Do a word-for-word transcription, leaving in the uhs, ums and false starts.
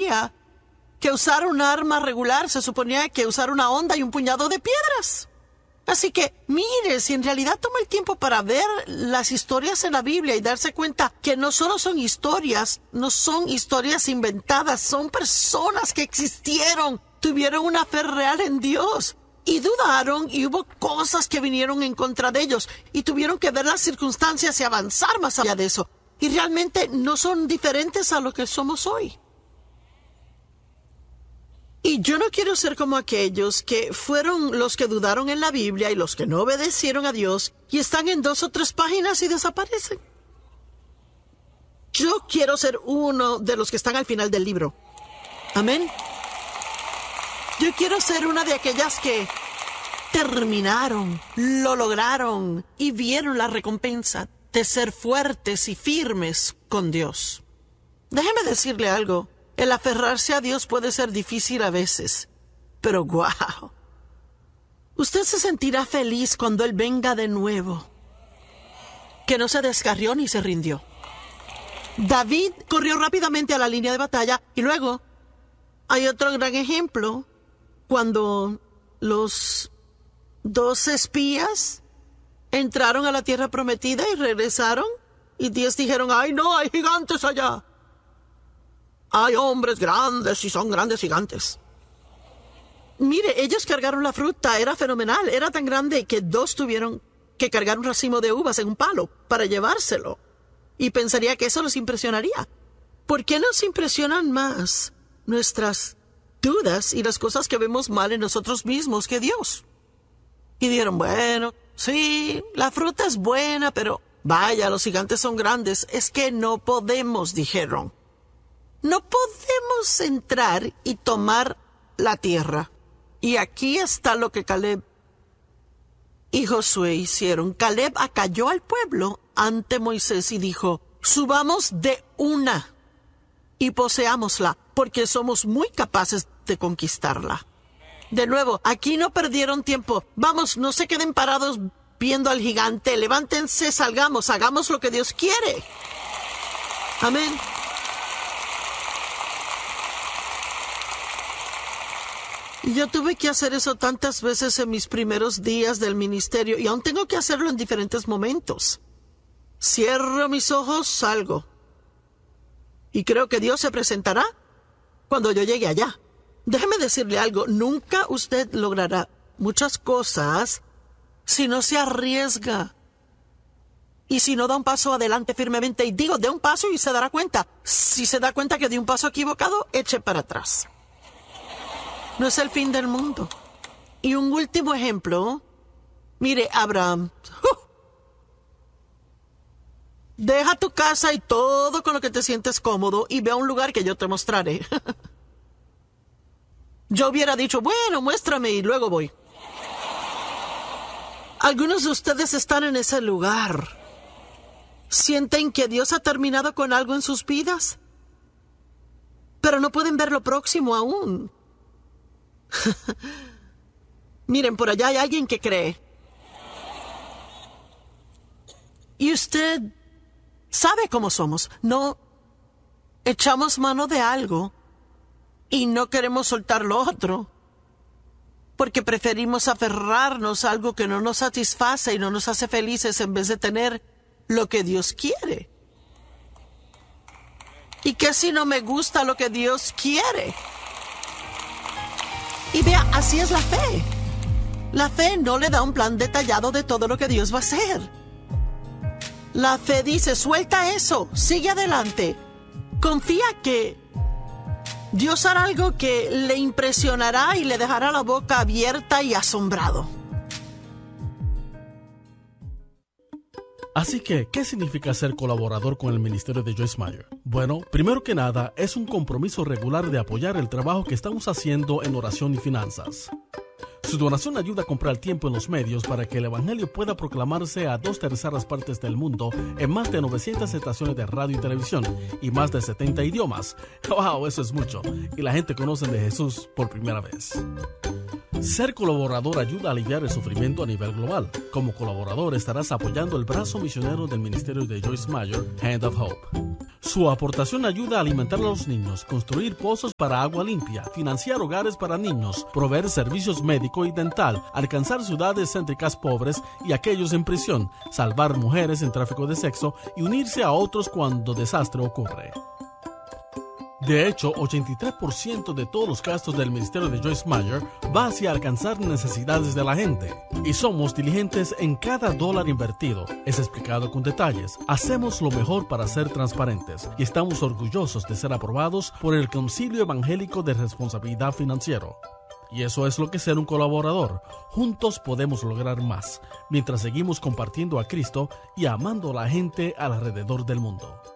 que usar un arma regular se suponía que usar una honda y un puñado de piedras. Así que, mire, si en realidad toma el tiempo para ver las historias en la Biblia y darse cuenta que no solo son historias, no son historias inventadas, son personas que existieron, tuvieron una fe real en Dios y dudaron y hubo cosas que vinieron en contra de ellos y tuvieron que ver las circunstancias y avanzar más allá de eso. Y realmente no son diferentes a lo que somos hoy. Y yo no quiero ser como aquellos que fueron los que dudaron en la Biblia y los que no obedecieron a Dios y están en dos o tres páginas y desaparecen. Yo quiero ser uno de los que están al final del libro. Amén. Yo quiero ser una de aquellas que terminaron, lo lograron y vieron la recompensa de ser fuertes y firmes con Dios. Déjeme decirle algo. El aferrarse a Dios puede ser difícil a veces, pero ¡guau! Usted se sentirá feliz cuando Él venga de nuevo, que no se descarrió ni se rindió. David corrió rápidamente a la línea de batalla y luego hay otro gran ejemplo cuando los dos espías entraron a la tierra prometida y regresaron y diez dijeron, ¡ay no, hay gigantes allá! Hay hombres grandes y son grandes gigantes. Mire, ellos cargaron la fruta, era fenomenal, era tan grande que dos tuvieron que cargar un racimo de uvas en un palo para llevárselo. Y pensaría que eso los impresionaría. ¿Por qué nos impresionan más nuestras dudas y las cosas que vemos mal en nosotros mismos que Dios? Y dijeron, bueno, sí, la fruta es buena, pero vaya, los gigantes son grandes. Es que no podemos, dijeron. No podemos entrar y tomar la tierra. Y aquí está lo que Caleb y Josué hicieron. Caleb acalló al pueblo ante Moisés y dijo, subamos de una y poseámosla, porque somos muy capaces de conquistarla. De nuevo, aquí no perdieron tiempo. Vamos, no se queden parados viendo al gigante. Levántense, salgamos, hagamos lo que Dios quiere. Amén. Y yo tuve que hacer eso tantas veces en mis primeros días del ministerio y aún tengo que hacerlo en diferentes momentos. Cierro mis ojos, salgo. Y creo que Dios se presentará cuando yo llegue allá. Déjeme decirle algo, nunca usted logrará muchas cosas si no se arriesga. Y si no da un paso adelante firmemente, y digo, dé un paso y se dará cuenta. Si se da cuenta que dio un paso equivocado, eche para atrás. No es el fin del mundo. Y un último ejemplo. Mire, Abraham. ¡Uh! Deja tu casa y todo con lo que te sientes cómodo y ve a un lugar que yo te mostraré. Yo hubiera dicho, bueno, muéstrame y luego voy. Algunos de ustedes están en ese lugar. ¿Sienten que Dios ha terminado con algo en sus vidas? Pero no pueden ver lo próximo aún. Miren, por allá hay alguien que cree. Y usted sabe cómo somos. No echamos mano de algo y no queremos soltar lo otro, porque preferimos aferrarnos a algo que no nos satisface y no nos hace felices en vez de tener lo que Dios quiere. ¿Y qué si no me gusta lo que Dios quiere? Y vea, así es la fe. La fe no le da un plan detallado de todo lo que Dios va a hacer. La fe dice, suelta eso, sigue adelante. Confía que Dios hará algo que le impresionará y le dejará la boca abierta y asombrado. Así que, ¿qué significa ser colaborador con el ministerio de Joyce Meyer? Bueno, primero que nada, es un compromiso regular de apoyar el trabajo que estamos haciendo en oración y finanzas. Su donación ayuda a comprar tiempo en los medios para que el evangelio pueda proclamarse a dos terceras partes del mundo en más de novecientas estaciones de radio y televisión y más de setenta idiomas. ¡Wow! Eso es mucho. Y la gente conoce de Jesús por primera vez. Ser colaborador ayuda a aliviar el sufrimiento a nivel global. Como colaborador estarás apoyando el brazo misionero del ministerio de Joyce Meyer, Hand of Hope. Su aportación ayuda a alimentar a los niños, construir pozos para agua limpia, financiar hogares para niños, proveer servicios médico y dental, alcanzar ciudades céntricas pobres y aquellos en prisión, salvar mujeres en tráfico de sexo y unirse a otros cuando desastre ocurre. De hecho, ochenta y tres por ciento de todos los gastos del ministerio de Joyce Meyer va hacia alcanzar necesidades de la gente. Y somos diligentes en cada dólar invertido. Es explicado con detalles. Hacemos lo mejor para ser transparentes y estamos orgullosos de ser aprobados por el Concilio Evangélico de Responsabilidad Financiera. Y eso es lo que es ser un colaborador. Juntos podemos lograr más, mientras seguimos compartiendo a Cristo y amando a la gente alrededor del mundo.